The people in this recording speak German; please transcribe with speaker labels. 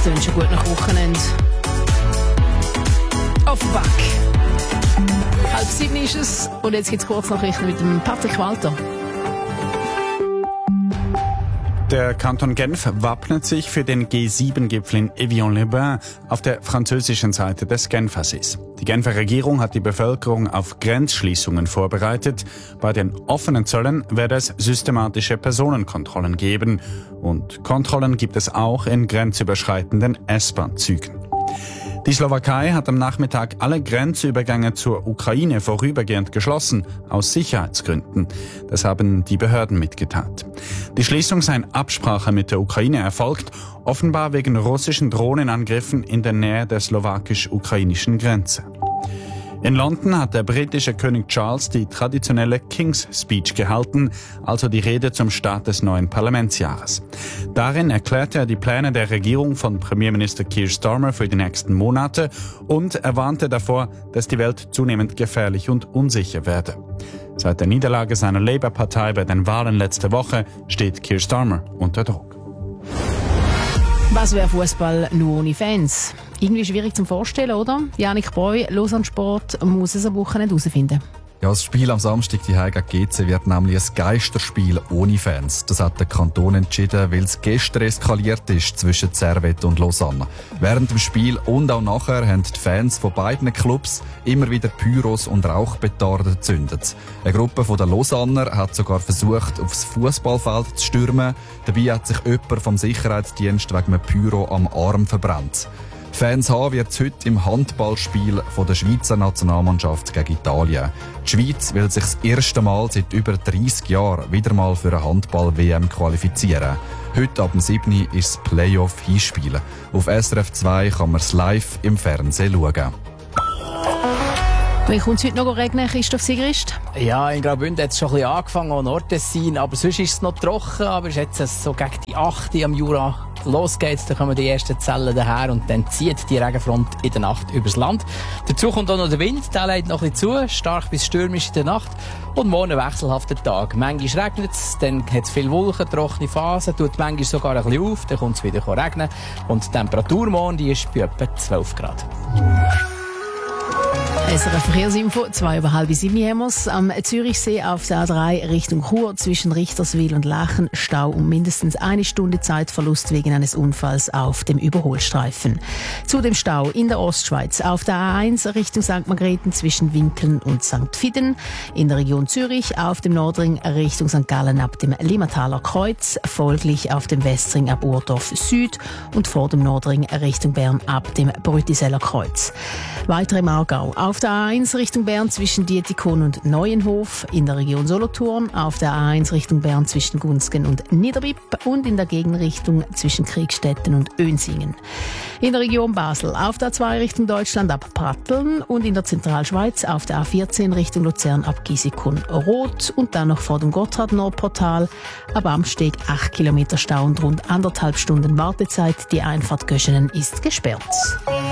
Speaker 1: tönt schon gut nach Wochenende. Offenbach. 6:30 ist es und jetzt gibt es Kurznachrichten mit dem Patrick Walter.
Speaker 2: Der Kanton Genf wappnet sich für den G7-Gipfel in Evian-les-Bains auf der französischen Seite des Genfersees. Die Genfer Regierung hat die Bevölkerung auf Grenzschließungen vorbereitet. Bei den offenen Zöllen werde es systematische Personenkontrollen geben. Und Kontrollen gibt es auch in grenzüberschreitenden S-Bahn-Zügen. Die Slowakei hat am Nachmittag alle Grenzübergänge zur Ukraine vorübergehend geschlossen, aus Sicherheitsgründen. Das haben die Behörden mitgeteilt. Die Schließung sei in Absprache mit der Ukraine erfolgt, offenbar wegen russischen Drohnenangriffen in der Nähe der slowakisch-ukrainischen Grenze. In London hat der britische König Charles die traditionelle King's Speech gehalten, also die Rede zum Start des neuen Parlamentsjahres. Darin erklärte er die Pläne der Regierung von Premierminister Keir Starmer für die nächsten Monate und er warnte davor, dass die Welt zunehmend gefährlich und unsicher werde. Seit der Niederlage seiner Labour-Partei bei den Wahlen letzte Woche steht Keir Starmer unter Druck.
Speaker 1: Was wäre Fußball nur ohne Fans? Irgendwie schwierig zum Vorstellen, oder? Janik Boy, Lausanne Sport, muss es am Wochenende herausfinden.
Speaker 3: Ja, das Spiel am Samstag die gegen GC wird nämlich ein Geisterspiel ohne Fans. Das hat der Kanton entschieden, weil es gestern eskaliert ist zwischen Servette und Lausanne. Während dem Spiel und auch nachher haben die Fans von beiden Clubs immer wieder Pyros und Rauchpetarden gezündet. Eine Gruppe der Lausanner hat sogar versucht, aufs Fußballfeld zu stürmen. Dabei hat sich jemand vom Sicherheitsdienst wegen einem Pyro am Arm verbrannt. Fans haben wird es heute im Handballspiel von der Schweizer Nationalmannschaft gegen Italien. Die Schweiz will sich das erste Mal seit über 30 Jahren wieder mal für eine Handball-WM qualifizieren. Heute ab dem 7. ist das Playoff-Hinspiel. Auf SRF 2 kann man es live im Fernsehen schauen.
Speaker 1: Wie kommt es heute noch regnen, Christoph Sigrist?
Speaker 4: Ja, in Graubünden hat es schon ein bisschen angefangen, an Nordtessin, aber sonst ist es noch trocken, aber es ist jetzt so gegen die 8 am Jura losgeht, dann kommen die ersten Zellen daher und dann zieht die Regenfront in der Nacht übers Land. Dazu kommt auch noch der Wind, der leitet noch ein bisschen zu, stark bis stürmisch in der Nacht und morgen ein wechselhafter Tag. Manchmal regnet es, dann hat es viele Wolken, trockene Phasen, tut manchmal sogar ein bisschen auf, dann kommt es wieder regnen und die Temperatur morgen die ist bei etwa 12 Grad.
Speaker 1: SRF Verkehrsinfo, 6:30 haben wir's. Am Zürichsee auf der A3 Richtung Chur zwischen Richterswil und Lachen Stau um mindestens 1 Stunde Zeitverlust wegen eines Unfalls auf dem Überholstreifen. Zu dem Stau in der Ostschweiz auf der A1 Richtung St. Margrethen zwischen Winkeln und St. Fiden. In der Region Zürich auf dem Nordring Richtung St. Gallen ab dem Limmataler Kreuz. Folglich auf dem Westring ab Urdorf Süd und vor dem Nordring Richtung Bern ab dem Brütiseller Kreuz. Weiter im Aargau auf der A1 Richtung Bern zwischen Dietikon und Neuenhof, in der Region Solothurn, auf der A1 Richtung Bern zwischen Gunzgen und Niederbipp und in der Gegenrichtung zwischen Kriegstetten und Önsingen. In der Region Basel auf der A2 Richtung Deutschland ab Pratteln und in der Zentralschweiz auf der A14 Richtung Luzern ab Gisikon-Roth und dann noch vor dem Gotthard-Nordportal ab Amsteg 8 Kilometer Stau und rund 1,5 Stunden Wartezeit. Die Einfahrt Göschenen ist gesperrt.